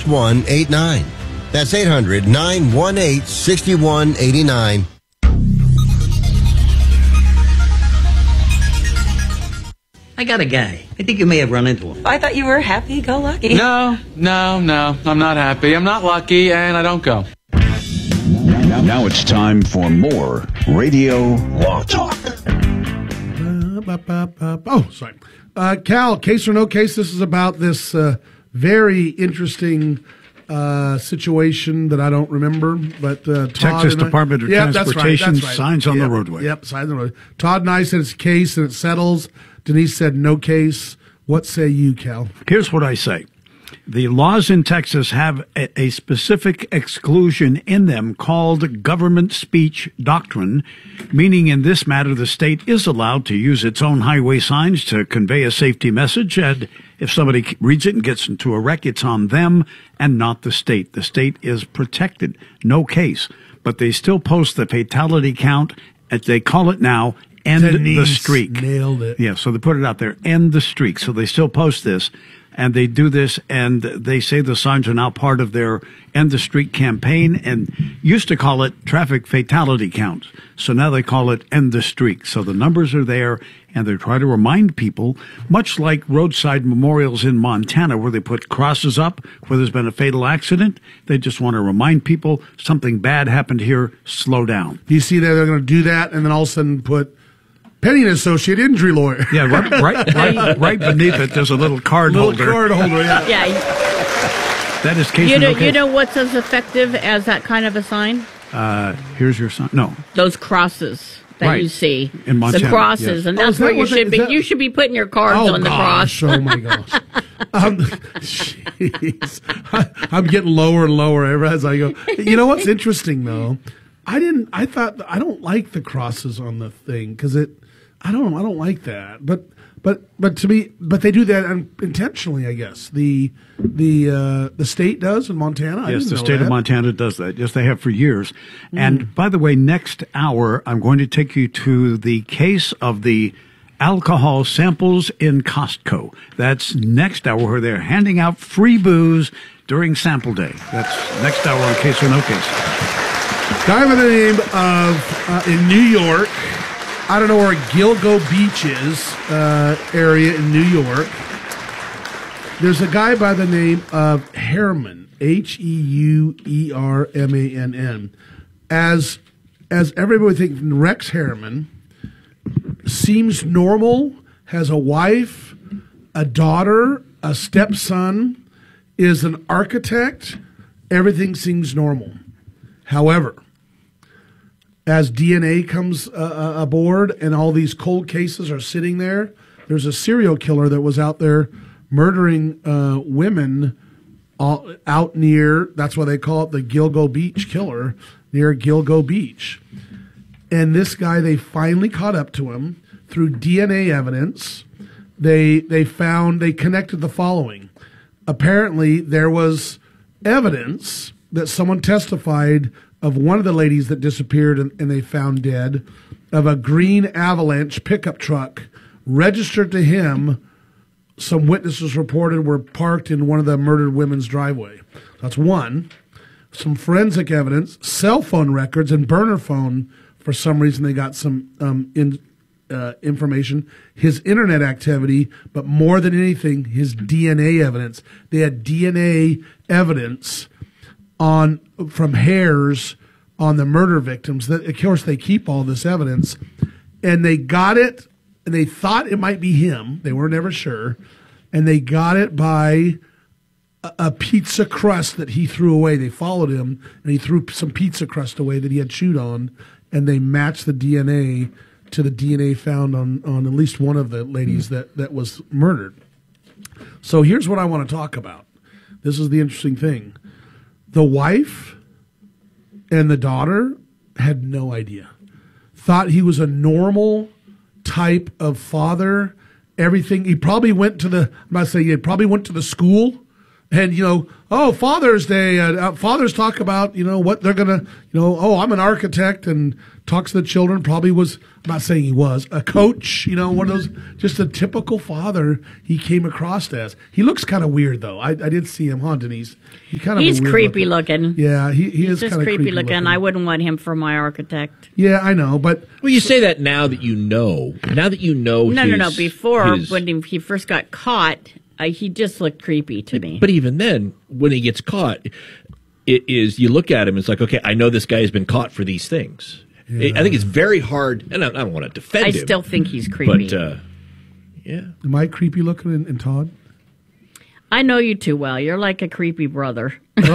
800-918-6189. That's 800-918-6189. I got a guy. I think you may have run into him. I thought you were happy-go-lucky. No. I'm not happy. I'm not lucky, and I don't go. Now it's time for more Radio Law Talk. Oh, sorry. Cal, case or no case, this is about this very interesting situation that I don't remember, but Todd Texas Department of Transportation that's right. signs on the roadway. Yep, signs on the road. Todd and I said it's a case and it settles. Denise said no case. What say you, Cal? Here's what I say. The laws in Texas have a specific exclusion in them called government speech doctrine, meaning in this matter the state is allowed to use its own highway signs to convey a safety message, and if somebody reads it and gets into a wreck, it's on them and not the state. The state is protected, no case, but they still post the fatality count, as they call it now, end the streak. Nailed it. Yeah, so they put it out there, end the streak. So they still post this, and they do this, and they say the signs are now part of their end the streak campaign, and used to call it traffic fatality counts. So now they call it end the streak. So the numbers are there, and they try to remind people, much like roadside memorials in Montana, where they put crosses up where there's been a fatal accident. They just want to remind people something bad happened here, slow down. You see that they're going to do that, and then all of a sudden put Penny and Associate Injury Lawyer. Yeah, right beneath it, there's a little card holder. Yeah. That is case or no case. You know what's as effective as that kind of a sign? Here's your sign. No. Those crosses that you see. In Montana. The crosses. Yes. And that's where you should be. You should be putting your cards on the cross. Oh, my gosh. Jeez. I'm getting lower and lower as I go. You know what's interesting, though? I don't like the crosses on the thing because I don't like that. But they do that intentionally, I guess. The state does in Montana. Yes, the state of Montana does that. Yes, they have for years. And by the way, next hour I'm going to take you to the case of the alcohol samples in Costco. That's next hour, where they're handing out free booze during sample day. That's next hour on Case or No Case. Guy by the name of, in New York, I don't know where Gilgo Beach is, area in New York. There's a guy by the name of Herman, Heuermann. As everybody thinks, Rex Harriman seems normal, has a wife, a daughter, a stepson, is an architect. Everything seems normal. However, as DNA comes aboard and all these cold cases are sitting there, there's a serial killer that was out there murdering women out near, that's why they call it the Gilgo Beach killer, near Gilgo Beach. And this guy, they finally caught up to him through DNA evidence. They connected the following. Apparently, there was evidence that someone testified of one of the ladies that disappeared and they found dead, of a green Avalanche pickup truck registered to him. Some witnesses reported were parked in one of the murdered women's driveway. That's one. Some forensic evidence, cell phone records, and burner phone. For some reason, they got some information. His internet activity, but more than anything, his DNA evidence. They had DNA evidence from hairs on the murder victims. That, of course, they keep all this evidence, and they got it. And they thought it might be him. They were never sure, and they got it by a pizza crust that he threw away. They followed him, and he threw some pizza crust away that he had chewed on, and they matched the DNA to the DNA found on at least one of the ladies that was murdered. So here's what I want to talk about. This is the interesting thing. The wife and the daughter had no idea. Thought he was a normal type of father. Everything. He probably went to the, I'm not saying he probably went to the school And, Father's Day, fathers talk about, what they're going to, I'm an architect, and talks to the children, probably was, I'm not saying he was, a coach, one of those, just a typical father he came across as. He looks kind of weird, though. I did see him, Denise? He's creepy looking. Yeah, he is kind of creepy looking. I wouldn't want him for my architect. Yeah, I know, but... Well, you say that now that you know. Now that you know No. Before, when he first got caught... he just looked creepy to me. But even then, when he gets caught, you look at him, it's like, okay, I know this guy has been caught for these things. Yeah. I think it's very hard, and I don't want to defend him. I still think he's creepy. But, yeah. Am I creepy looking in Todd? I know you too well. You're like a creepy brother.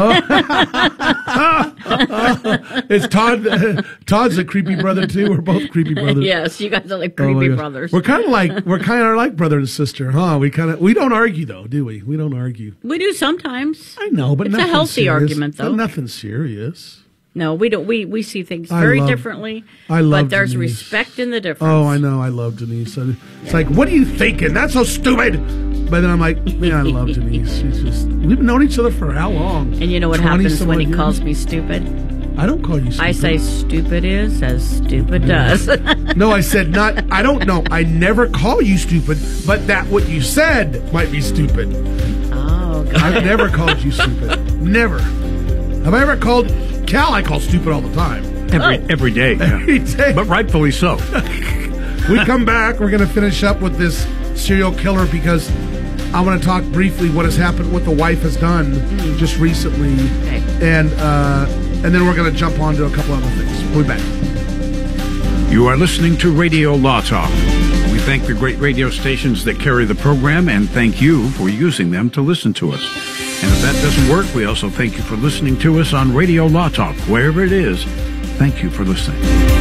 It's Todd. Todd's a creepy brother too. We're both creepy brothers. Yes, you guys are like creepy brothers. We're kind of like brother and sister, huh? We don't argue though, do we? We don't argue. We do sometimes. I know, but it's a healthy argument though. But nothing serious. No, we don't. We see things very differently. But there's Denise. Respect in the difference. Oh, I know. I love Denise. It's like, what are you thinking? That's so stupid. But then I'm like, man, I love Denise. We've known each other for how long? And you know what happens when he calls me stupid? I don't call you stupid. I say stupid is as stupid does. No, I said not. I don't know. I never call you stupid, but that what you said might be stupid. Oh, God. I've never called you stupid. Never. Have I ever called Cal? I call stupid all the time. Every day. Yeah. Every day. But rightfully so. We come back. We're going to finish up with this serial killer because I want to talk briefly what has happened, what the wife has done just recently, and then we're going to jump on to a couple other things. We'll be back. You are listening to Radio Law Talk. We thank the great radio stations that carry the program, and thank you for using them to listen to us. And if that doesn't work, we also thank you for listening to us on Radio Law Talk, wherever it is. Thank you for listening.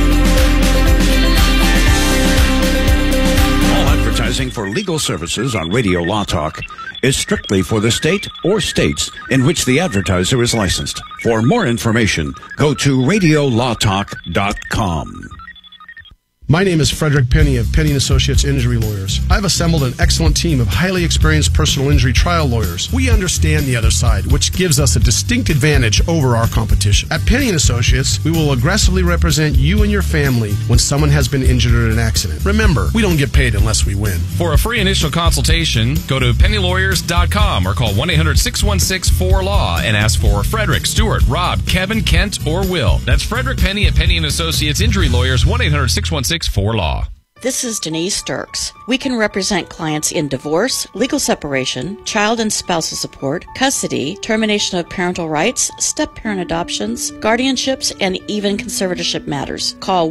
Advertising for legal services on Radio Law Talk is strictly for the state or states in which the advertiser is licensed. For more information, go to radiolawtalk.com. My name is Frederick Penny of Penny & Associates Injury Lawyers. I've assembled an excellent team of highly experienced personal injury trial lawyers. We understand the other side, which gives us a distinct advantage over our competition. At Penny & Associates, we will aggressively represent you and your family when someone has been injured in an accident. Remember, we don't get paid unless we win. For a free initial consultation, go to pennylawyers.com or call 1-800-616-4LAW and ask for Frederick, Stuart, Rob, Kevin, Kent, or Will. That's Frederick Penny at Penny & Associates Injury Lawyers, 1-800-616-4LAW. This is Denise Dirks. We can represent clients in divorce, legal separation, child and spousal support, custody, termination of parental rights, step-parent adoptions, guardianships, and even conservatorship matters. Call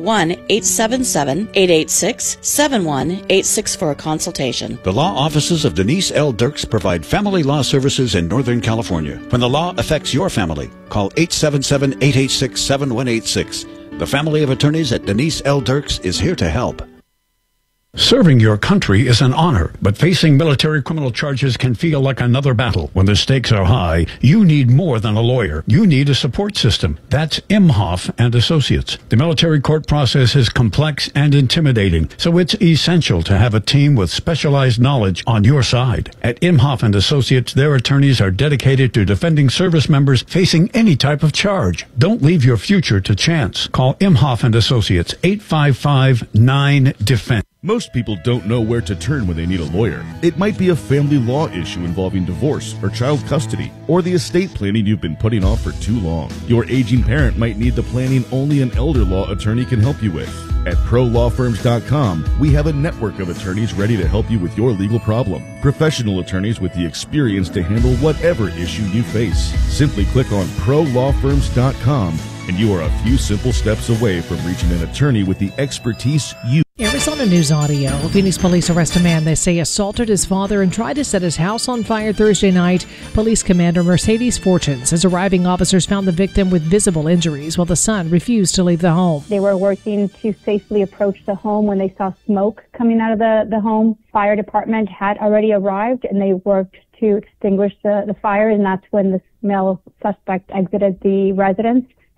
1-877-886-7186 for a consultation. The law offices of Denise L. Dirks provide family law services in Northern California. When the law affects your family, call 877-886-7186. The family of attorneys at Denise L. Dirks is here to help. Serving your country is an honor, but facing military criminal charges can feel like another battle. When the stakes are high, you need more than a lawyer. You need a support system. That's Imhoff and Associates. The military court process is complex and intimidating, so it's essential to have a team with specialized knowledge on your side. At Imhoff and Associates, their attorneys are dedicated to defending service members facing any type of charge. Don't leave your future to chance. Call Imhoff and Associates, 855-9-DEFEND. Most people don't know where to turn when they need a lawyer. It might be a family law issue involving divorce or child custody, or the estate planning you've been putting off for too long. Your aging parent might need the planning only an elder law attorney can help you with. At ProLawFirms.com, we have a network of attorneys ready to help you with your legal problem. Professional attorneys with the experience to handle whatever issue you face. Simply click on ProLawFirms.com and you are a few simple steps away from reaching an attorney with the expertise you. Arizona News Audio. Phoenix police arrest a man they say assaulted his father and tried to set his house on fire Thursday night. Police Commander Mercedes Fortune says arriving officers found the victim with visible injuries while the son refused to leave the home. They were working to safely approach the home when they saw smoke coming out of the home. Fire department had already arrived and they worked to extinguish the fire, and that's when the male suspect exited the residence.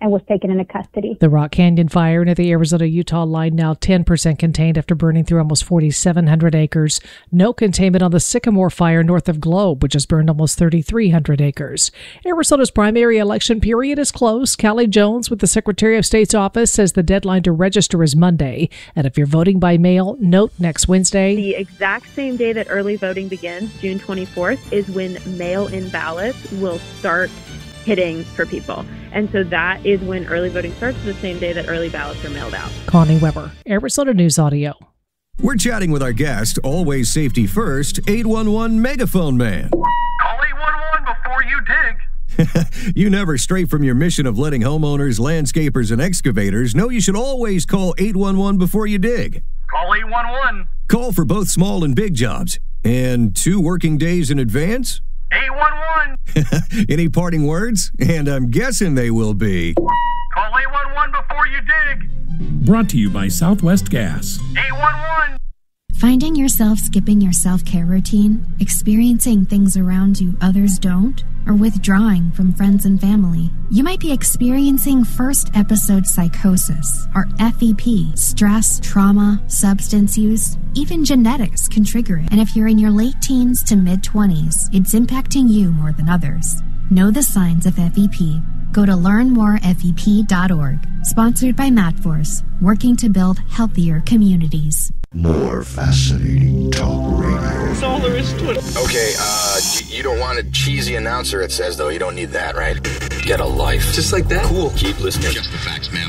and was taken into custody. The Rock Canyon fire near the Arizona-Utah line now 10% contained after burning through almost 4,700 acres. No containment on the Sycamore fire north of Globe, which has burned almost 3,300 acres. Arizona's primary election period is close. Callie Jones with the Secretary of State's office says the deadline to register is Monday. And if you're voting by mail, note next Wednesday. The exact same day that early voting begins, June 24th, is when mail-in ballots will start hitting for people. And so that is when early voting starts, the same day that early ballots are mailed out. Connie Weber, Arizona News Audio. We're chatting with our guest, always safety first, 811 Megaphone Man. Call 811 before you dig. You never stray from your mission of letting homeowners, landscapers, and excavators know you should always call 811 before you dig. Call 811. Call for both small and big jobs. And 2 working days in advance? 811. Any parting words? And I'm guessing they will be. Call 811 before you dig. Brought to you by Southwest Gas. 811. Finding yourself skipping your self-care routine, experiencing things around you others don't, or withdrawing from friends and family. You might be experiencing first episode psychosis, or FEP. Stress, trauma, substance use, even genetics can trigger it. And if you're in your late teens to mid-20s, it's impacting you more than others. Know the signs of FEP. Go to learnmorefep.org. Sponsored by MadForce, working to build healthier communities. More fascinating talk radio. That's all there is to it. Okay, you don't want a cheesy announcer, it says, though. You don't need that, right? Get a life. Just like that? Cool. Keep listening. Just the facts, man.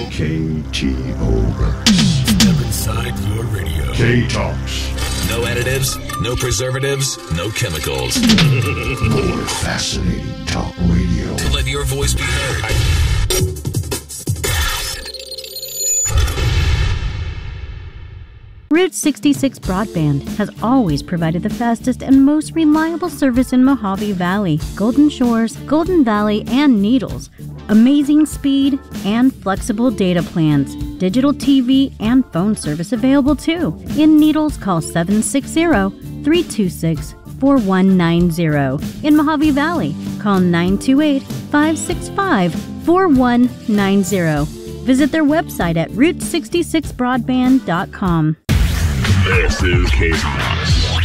KTO. Step inside your radio. K-Talks. No additives, no preservatives, no chemicals. More fascinating talk radio. To let your voice be heard. Route 66 Broadband has always provided the fastest and most reliable service in Mojave Valley, Golden Shores, Golden Valley, and Needles. Amazing speed and flexible data plans. Digital TV and phone service available too. In Needles, call 760-326-4190. In Mojave Valley, call 928-565-4190. Visit their website at route66broadband.com. This is K-Talks.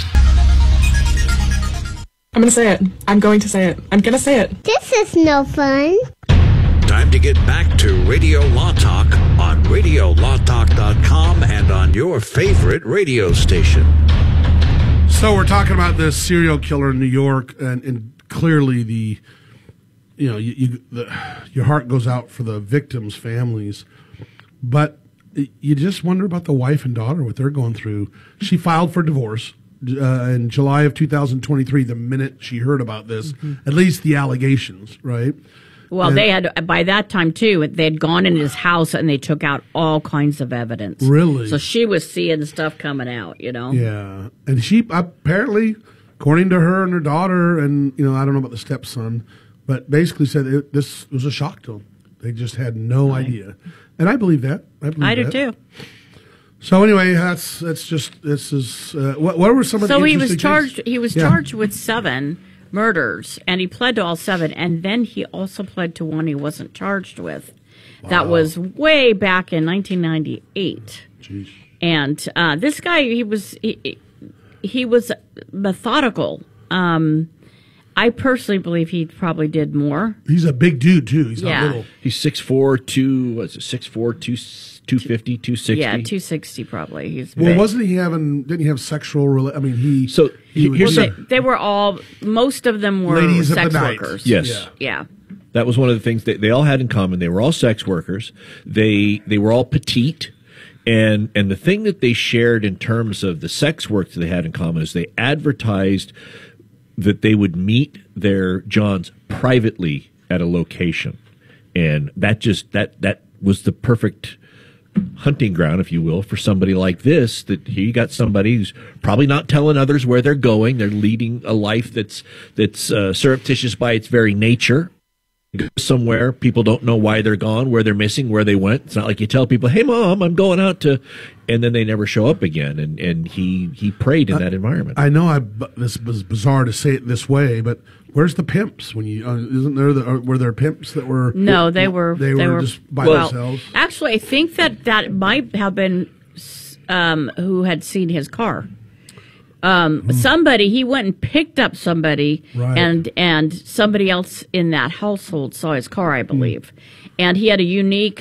I'm going to say it. I'm going to say it. I'm going to say it. This is no fun. Time to get back to Radio Law Talk on RadioLawTalk.com and on your favorite radio station. So we're talking about this serial killer in New York, and clearly your heart goes out for the victims' families, but you just wonder about the wife and daughter, what they're going through. She filed for divorce in July of 2023, the minute she heard about this, at least the allegations, right? Well, they had, by that time, too, they had gone in his house and they took out all kinds of evidence. Really? So she was seeing stuff coming out, Yeah. And she apparently, according to her and her daughter, and, I don't know about the stepson, but basically said this was a shock to them. They just had no idea. And I believe that. I do too. So anyway, this is what were some of the interesting things? He was charged with 7 murders, and he pled to all 7, and then he also pled to one he wasn't charged with. Wow. That was way back in 1998. Jeez. And this guy, he was methodical. I personally believe he probably did more. He's a big dude too. He's not little. He's 6'4", 250, 260. Yeah, 260 probably. He's well, big. didn't he have sexual? I mean, they were all. Most of them were ladies sex of the night. workers. Yes. Yeah. That was one of the things that they all had in common. They were all sex workers. They were all petite. And the thing that they shared in terms of the sex work that they had in common is they advertised that they would meet their Johns privately at a location. And that was the perfect hunting ground, if you will, for somebody like this, that he got somebody who's probably not telling others where they're going. They're leading a life that's surreptitious by its very nature. Somewhere, people don't know why they're gone, where they're missing, where they went. It's not like you tell people, "Hey, Mom, I'm going out to," and then they never show up again. And he preyed in that environment. I know this was bizarre to say it this way, but Where's the pimps? When you isn't there? Were there pimps that were? No, they were just by themselves. Actually, I think that might have been who had seen his car. Somebody, he went and picked up somebody, right. and somebody else in that household saw his car, I believe. And he had a unique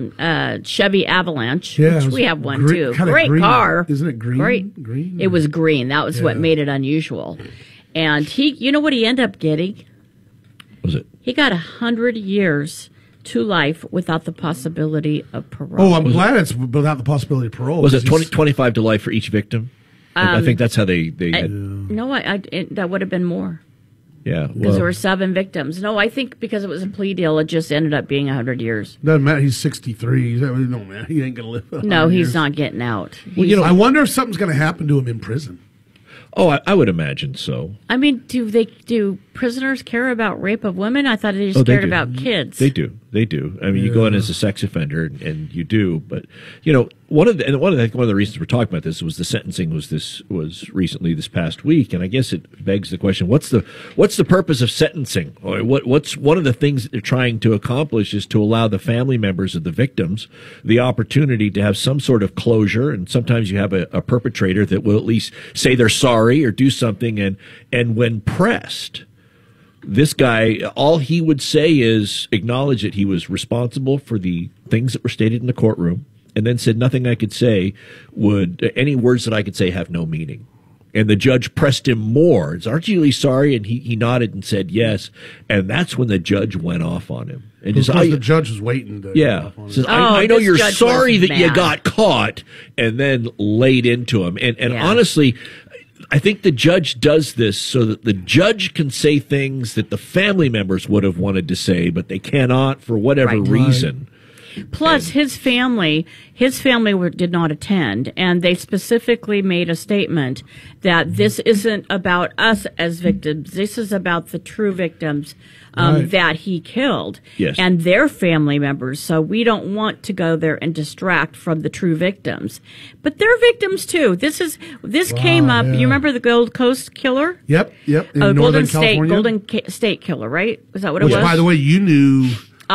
Chevy Avalanche, which we have one too. Great green. car. Isn't it green? Great. Green? It was green. That was what made it unusual. And you know what he ended up getting? What was it? He got 100 years to life without the possibility of parole. Oh, I'm glad it's without the possibility of parole. Was it 25 to life for each victim? I think that's how they had. No, that would have been more. Yeah. Because there were 7 victims. No, I think because it was a plea deal, it just ended up being 100 years. Doesn't matter. He's 63. No, man. He ain't going to live. No, he's not getting out. Well, I wonder if something's going to happen to him in prison. Oh, I would imagine so. I mean, do prisoners care about rape of women? I thought they just cared about kids. They do. I mean, you go in as a sex offender, and you do. But one of the reasons we're talking about this was the sentencing was recently this past week, and I guess it begs the question: what's the purpose of sentencing? Or what's one of the things that they're trying to accomplish is to allow the family members of the victims the opportunity to have some sort of closure, and sometimes you have a perpetrator that will at least say they're sorry or do something, and when pressed. This guy, all he would say is acknowledge that he was responsible for the things that were stated in the courtroom, and then said nothing I could say any words that I could say have no meaning. And the judge pressed him more. Aren't you really sorry? And he nodded and said yes. And that's when the judge went off on him. And because the judge was waiting to go off on him. I know you're sorry that you got caught, and then laid into him. And honestly, I think the judge does this so that the judge can say things that the family members would have wanted to say, but they cannot for whatever reason. Plus, his family did not attend, and they specifically made a statement that this isn't about us as victims. This is about the true victims that he killed and their family members. So we don't want to go there and distract from the true victims, but they're victims too. This came up. You remember the Gold Coast killer? Yep. In Northern California? Golden State killer, right? Was that what it was? Which, by the way, you knew.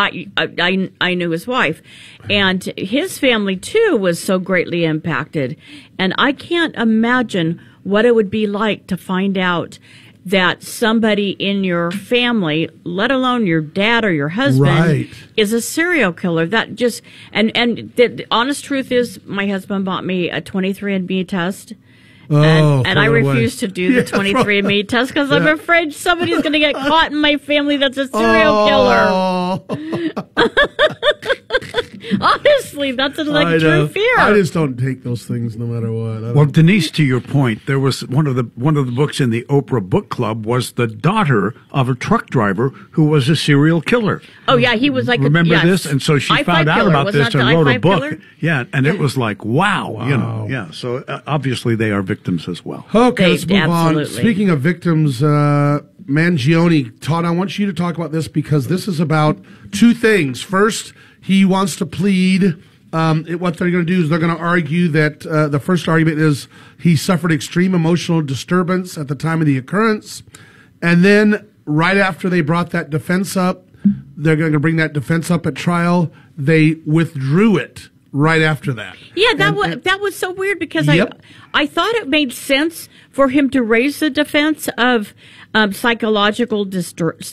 I knew his wife, and his family too was so greatly impacted, and I can't imagine what it would be like to find out that somebody in your family, let alone your dad or your husband, is a serial killer. That just and the honest truth is, my husband bought me a 23andMe test. And I refuse to do the 23andMe test because I'm afraid somebody's going to get caught in my family that's a serial killer. Honestly, that's like true fear. I just don't take those things no matter what. Well, Denise, to your point, there was one of the books in the Oprah Book Club was the daughter of a truck driver who was a serial killer. Oh yeah, he was like remember this, and so she found out about this and wrote a book. Killer? Yeah, and it was like wow. So obviously they are victims as well. Okay, let's move on. Speaking of victims, Mangione, Todd, I want you to talk about this because this is about 2 things. First, he wants to plead. What they're going to do is they're going to argue that the first argument is he suffered extreme emotional disturbance at the time of the occurrence. And then right after they brought that defense up, they're going to bring that defense up at trial. They withdrew it right after that. Yeah, that was so weird because I thought it made sense for him to raise the defense of psychological disturbance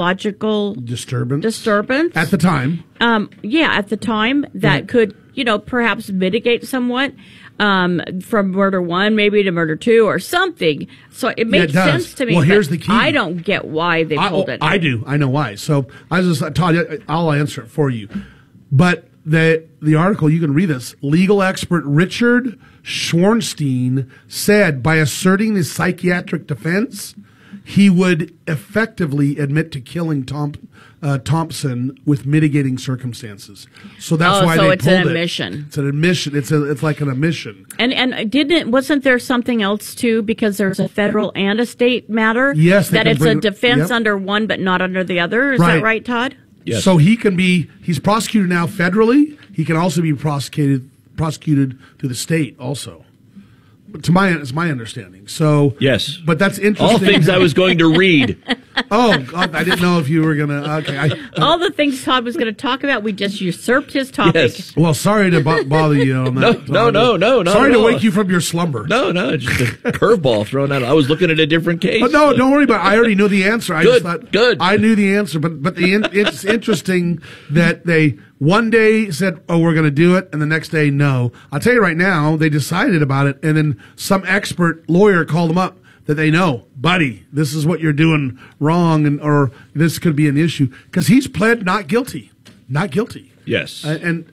at the time. At the time that could perhaps mitigate somewhat from murder 1 maybe to murder 2 or something. So it made sense to me. Well, here's the key. I don't get why they pulled it. I do. I know why. So Todd, I'll answer it for you. But the article, you can read this. Legal expert Richard Schornstein said by asserting the psychiatric defense, he would effectively admit to killing Thompson with mitigating circumstances. So that's why they pulled it. So it's an admission. It's an admission. It's like an admission. And wasn't there something else too? Because there's a federal and a state matter. Yes, that it's a defense under one but not under the other. Is that right, Todd? Yes. So he's prosecuted now federally. He can also be prosecuted to the state also. It's my understanding. So yes, but that's interesting. All things I was going to read. Oh, God, I didn't know if you were going to. Okay. All the things Todd was going to talk about, we just usurped his topic. Yes. Well, sorry to bother you on that. No. Sorry to wake you from your slumber. No, just a curveball thrown out. I was looking at a different case. But no, don't worry about it. I already knew the answer. I Good, just thought, good. I knew the answer, but it's interesting that they one day said, "Oh, we're going to do it," and the next day, no. I'll tell you right now, they decided about it, and then some expert lawyer called them up that they know, buddy, this is what you're doing wrong, or this could be an issue because he's pled not guilty. Yes. And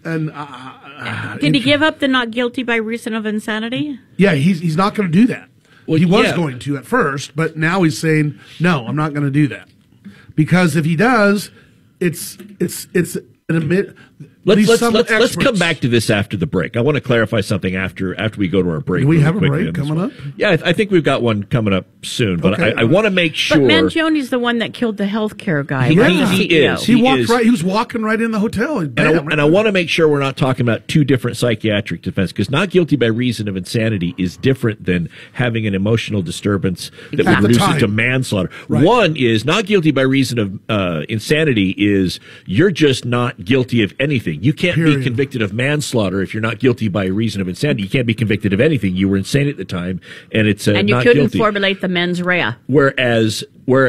did he give up the not guilty by reason of insanity? Yeah, he's not going to do that. Well, he was yeah. going to at first, but now he's saying, no, I'm not going to do that. Because if he does, it's an admit. Let's come back to this after the break. I want to clarify something after we go to our break. Do we really have a quickly break coming up? Yeah, I think we've got one coming up soon, but Okay. I want to make sure. But Mangioni's the one that killed the healthcare guy. He- right? he The CEO. is. He walked is. right. He was walking right in the hotel. And, And I want to make sure we're not talking about two different psychiatric defense, because not guilty by reason of insanity is different than having an emotional disturbance that At would the reduce it to time. manslaughter. Right. One is not guilty by reason of insanity is you're just not guilty of anything. You can't Period. be convicted of manslaughter if you're not guilty by reason of insanity. You can't be convicted of anything. You were insane at the time, and it's and you not couldn't guilty. formulate the mens rea. Whereas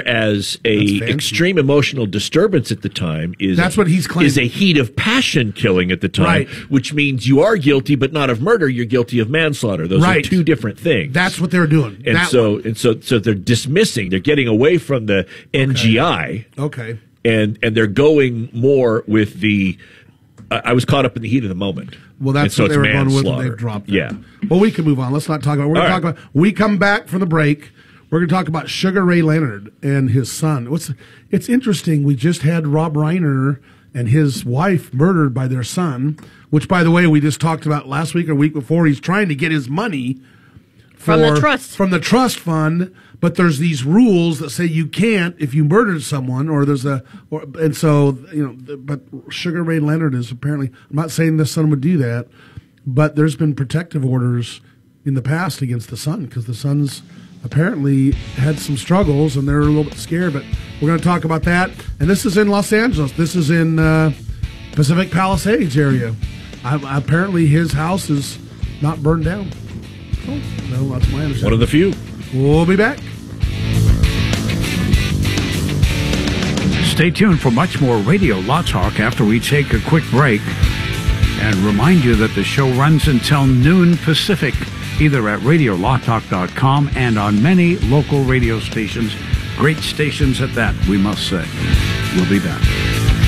a fancy. extreme emotional disturbance at the time is That's what he's claiming. is a heat of passion killing at the time, Right. which means you are guilty, but not of murder. You're guilty of manslaughter. Those Right. are two different things. that's what they're doing. and That so one. and so they're dismissing. They're getting away from the NGI Okay. and they're going more with the. I was caught up in the heat of the moment. Well, that's And so what they it's were going with, and manslaughter. they've dropped that. Yeah. Well, we can move on. Let's not talk about. We're going to All talk right. about. We come back from the break. We're going to talk about Sugar Ray Leonard and his son. It's interesting. We just had Rob Reiner and his wife murdered by their son, which, by the way, we just talked about last week or week before. He's trying to get his money From the trust. from the trust fund, but there's these rules that say you can't if you murdered someone, and so But Sugar Ray Leonard is apparently. I'm not saying the son would do that, but there's been protective orders in the past against the son because the son's apparently had some struggles and they're a little bit scared. But we're going to talk about that. And this is in Los Angeles. This is in Pacific Palisades area. Apparently, his house is not burned down. Oh, no, that's my understanding. One of the few. We'll be back. Stay tuned for much more Radio Law Talk after we take a quick break. And remind you that the show runs until noon Pacific, either at radiolawtalk.com and on many local radio stations. Great stations at that, we must say. We'll be back.